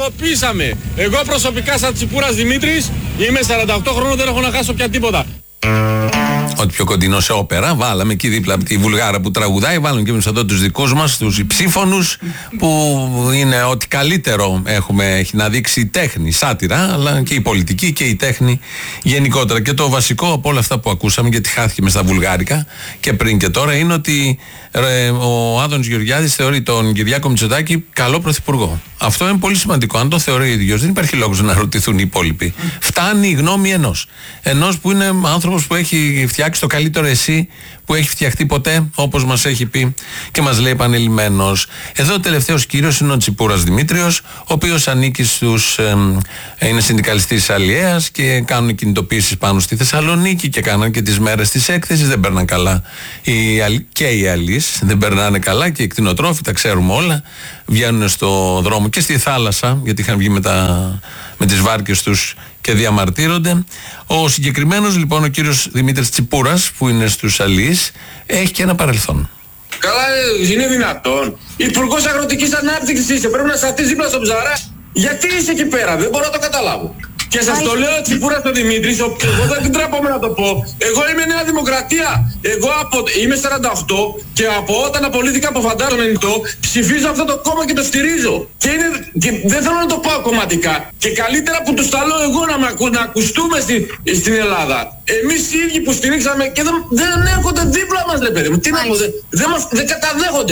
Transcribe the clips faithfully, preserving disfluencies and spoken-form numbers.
Κοντινοποιήσαμε. Εγώ προσωπικά σαν Τσιπούρας Δημήτρης είμαι σαράντα οκτώ χρόνων, δεν έχω να χάσω πια τίποτα. Ό,τι πιο κοντινό σε όπερα, βάλαμε εκεί δίπλα από τη Βουλγάρα που τραγουδάει, βάλαμε και εμείς εδώ τους δικούς μας, τους υψήφωνους, που είναι ό,τι καλύτερο έχουμε, έχει να δείξει η τέχνη, σάτυρα, αλλά και η πολιτική και η τέχνη γενικότερα. Και το βασικό από όλα αυτά που ακούσαμε, γιατί χάθηκε μες στα βουλγάρικα και πριν και τώρα, είναι ότι ρε, ο Άδωνης Γεωργιάδης θεωρεί τον Κυριάκο Μητσοτάκη καλό πρωθυπουργό. Αυτό είναι πολύ σημαντικό. Αν το θεωρεί ο ίδιος, δεν υπάρχει λόγος να ρωτηθούν οι υπόλοιποι. Φτάνει η γνώμη ενός. Ενός που είναι άνθρωπος που έχει φτιάξει το καλύτερο εσύ που έχει φτιαχτεί ποτέ, όπως μας έχει πει και μας λέει επανειλημμένος. Εδώ ο τελευταίος κύριος είναι ο Τσιπούρας Δημήτριος, ο οποίος ανήκει στους, ε, είναι συνδικαλιστής της Αλιέας και κάνουν κινητοποίησεις πάνω στη Θεσσαλονίκη και κάναν και τις μέρες της έκθεσης. Δεν περνάνε καλά οι, και οι αλείς, δεν περνάνε καλά και οι κτηνοτρόφοι, τα ξέρουμε όλα. Βγαίνουν στο δρόμο και στη θάλασσα, γιατί είχαν βγει με, τα, με τις βάρκες τους και διαμαρτύρονται. Ο συγκεκριμένος λοιπόν ο κύριος Δημήτρης Τσιπούρας, που είναι στους αλείς, έχει και ένα παρελθόν. Καλά, είναι δυνατόν? Υπουργός Αγροτικής Ανάπτυξης είσαι, πρέπει να σταθείς δίπλα στον Ψαρά. Γιατί είσαι εκεί πέρα, δεν μπορώ να το καταλάβω. Και σας το λέω Τσιπούρας τον Δημήτρη, εγώ δεν τρέπομαι να το πω. Εγώ είμαι Νέα Δημοκρατία. Εγώ από, είμαι σαράντα οκτώ και από όταν απολύθηκα από Φαντάρο ενενήντα ψηφίζω αυτό το κόμμα και το στηρίζω. Και, είναι, και δεν θέλω να το πάω κομματικά. Και καλύτερα που τους τα λέω εγώ να, να ακουστούμε στη, στην Ελλάδα. Εμείς οι ίδιοι που στηρίξαμε και δεν, δεν έρχονται δίπλα μας, ρε παιδί μου. Τι να πω, δεν, δεν, μας, δεν καταδέχονται.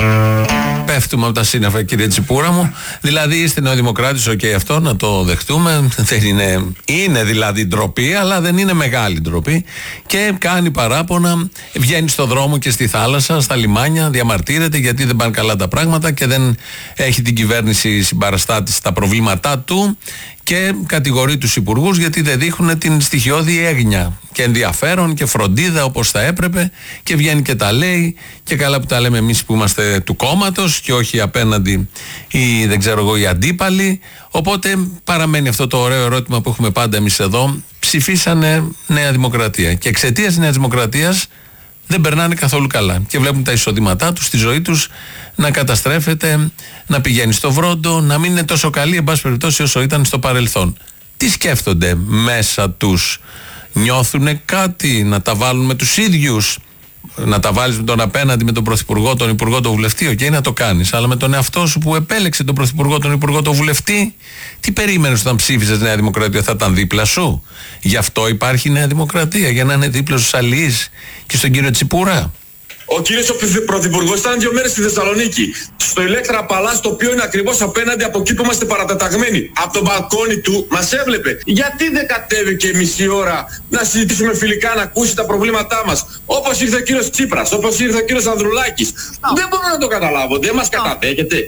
Πέφτουμε από τα σύννεφα, κύριε Τσιπούρα μου. Δηλαδή είστε νεοδημοκράτης, οκ, okay, αυτό να το δεχτούμε. Δεν είναι, είναι δηλαδή ντροπή, αλλά δεν είναι μεγάλη ντροπή. Και κάνει παράπονα, βγαίνει στο δρόμο και στη θάλασσα, στα λιμάνια, διαμαρτύρεται γιατί δεν πάνε καλά τα πράγματα και δεν έχει την κυβέρνηση συμπαραστάτη στα προβλήματά του. Και κατηγορεί τους υπουργούς γιατί δεν δείχνουν την στοιχειώδη έγνοια και ενδιαφέρον και φροντίδα όπως θα έπρεπε, και βγαίνει και τα λέει, και καλά που τα λέμε εμείς που είμαστε του κόμματος και όχι απέναντι ή δεν ξέρω εγώ οι αντίπαλοι. Οπότε παραμένει αυτό το ωραίο ερώτημα που έχουμε πάντα εμείς εδώ: ψηφίσανε Νέα Δημοκρατία και εξαιτίας Νέας Δημοκρατίας δεν περνάνε καθόλου καλά και βλέπουν τα εισοδήματά τους, τη ζωή τους να καταστρέφεται, να πηγαίνει στο βρόντο, να μην είναι τόσο καλή εν πάση περιπτώσει όσο ήταν στο παρελθόν. Τι σκέφτονται μέσα τους? Νιώθουνε κάτι να τα βάλουν με τους ίδιους? Να τα βάλεις με τον απέναντι, με τον πρωθυπουργό, τον υπουργό, τον βουλευτή, οκ, okay, να το κάνεις. Αλλά με τον εαυτό σου που επέλεξε τον πρωθυπουργό, τον υπουργό, τον βουλευτή, τι περίμενες όταν ψήφισες Νέα Δημοκρατία? Θα ήταν δίπλα σου? Γι' αυτό υπάρχει Νέα Δημοκρατία, για να είναι δίπλα στους αλληλείς και στον κύριο Τσιπούρα. Ο κύριος ο πρωθυπουργός ήταν δύο μέρες στη Θεσσαλονίκη, στο Ηλέκτρα Παλάς, το οποίο είναι ακριβώς απέναντι από εκεί που είμαστε παρατεταγμένοι. Από το μπαλκόνι του μας έβλεπε. Γιατί δεν κατέβηκε μισή ώρα να συζητήσουμε φιλικά, να ακούσει τα προβλήματά μας? Όπως ήρθε ο κύριος Τσίπρας, όπως ήρθε ο κύριος Ανδρουλάκης. Oh. Δεν μπορώ να το καταλάβω, δεν μας oh. καταδέχεται.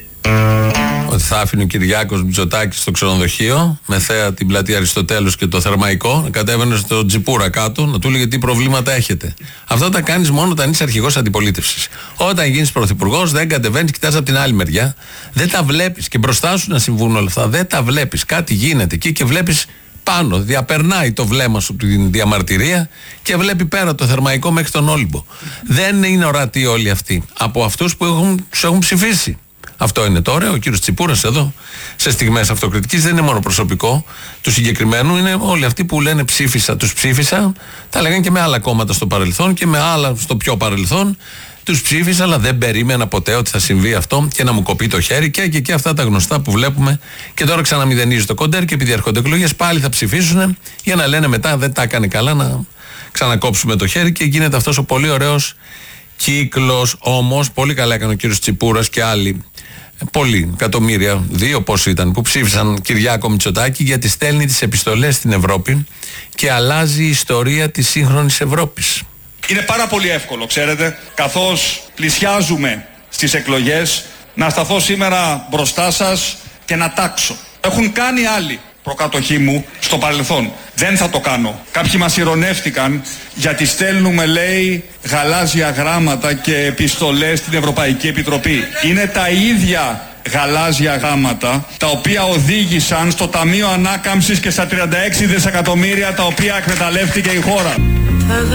Ότι θα άφηνε ο Κυριάκος Μητσοτάκης στο ξενοδοχείο με θέα την πλατεία Αριστοτέλους και το Θερμαϊκό, να κατέβαινε στο Τσιπούρα κάτω, να του έλεγε τι προβλήματα έχετε. Αυτά τα κάνεις μόνο όταν είσαι αρχηγός αντιπολίτευσης. Όταν γίνεις πρωθυπουργός, δεν κατεβαίνεις, κοιτάς από την άλλη μεριά, δεν τα βλέπεις και μπροστά σου να συμβούν όλα αυτά. Δεν τα βλέπεις. Κάτι γίνεται εκεί και βλέπεις πάνω, διαπερνάει το βλέμμα σου την διαμαρτυρία και βλέπει πέρα το Θερμαϊκό μέχρι τον Όλυμπο. Δεν είναι ορατοί όλοι αυτοί από αυτούς που έχουν, τους έχουν ψηφίσει. Αυτό είναι τώρα. Ο κύριος Τσιπούρας εδώ, σε στιγμές αυτοκριτικής, δεν είναι μόνο προσωπικό του συγκεκριμένου, είναι όλοι αυτοί που λένε ψήφισα, τους ψήφισα. Τα λέγανε και με άλλα κόμματα στο παρελθόν και με άλλα στο πιο παρελθόν. Τους ψήφισα, αλλά δεν περίμενα ποτέ ότι θα συμβεί αυτό και να μου κοπεί το χέρι. Και, και, και αυτά τα γνωστά που βλέπουμε. Και τώρα ξαναμηδενίζει το κοντέρ και επειδή έρχονται εκλογές πάλι θα ψηφίσουν για να λένε μετά δεν τα έκανε καλά, να ξανακόψουμε το χέρι και γίνεται αυτός ο πολύ ωραίος κύκλος. Όμως πολύ καλά έκανε ο κύριος Τσιπούρας και άλλοι. Πολλοί, εκατομμύρια, δύο πόσοι ήταν, που ψήφισαν Κυριάκο Μητσοτάκη, γιατί στέλνει τις επιστολές στην Ευρώπη και αλλάζει η ιστορία της σύγχρονης Ευρώπης. Είναι πάρα πολύ εύκολο, ξέρετε, καθώς πλησιάζουμε στις εκλογές, να σταθώ σήμερα μπροστά σας και να τάξω. Έχουν κάνει άλλοι προκατοχή μου στο παρελθόν. Δεν θα το κάνω. Κάποιοι μας ειρωνεύτηκαν γιατί στέλνουμε, λέει, γαλάζια γράμματα και επιστολές στην Ευρωπαϊκή Επιτροπή. Είναι τα ίδια γαλάζια γράμματα τα οποία οδήγησαν στο Ταμείο Ανάκαμψης και στα τριάντα έξι δισεκατομμύρια τα οποία εκμεταλλεύτηκε η χώρα.